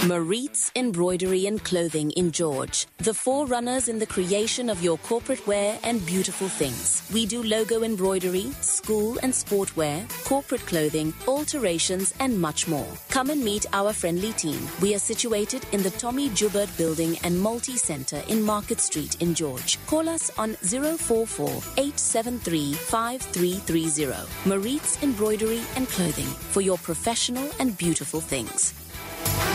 Maritz Embroidery and Clothing in George, the forerunners in the creation of your corporate wear and beautiful things. We do logo embroidery, school and sportwear, corporate clothing, alterations and much more. Come and meet our friendly team. We are situated in the Tommy Joubert Building and Multi-Centre in Market Street in George. Call us on 044 873 5330. Maritz Embroidery and Clothing for your professional and beautiful things.